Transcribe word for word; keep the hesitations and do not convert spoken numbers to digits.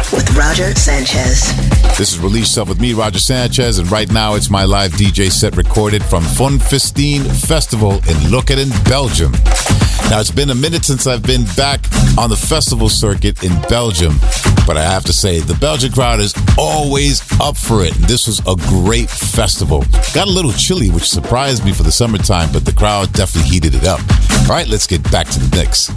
with Roger Sanchez. This is Release Yourself with me, Roger Sanchez, and right now it's my live D J set recorded from Funfestijn Festival in Lokeren, Belgium. Now, it's been a minute since I've been back on the festival circuit in Belgium, but I have to say, the Belgian crowd is always up for it. This was a great festival. Got a little chilly, which surprised me for the summertime, but the crowd definitely heated it up. All right, let's get back to the mix.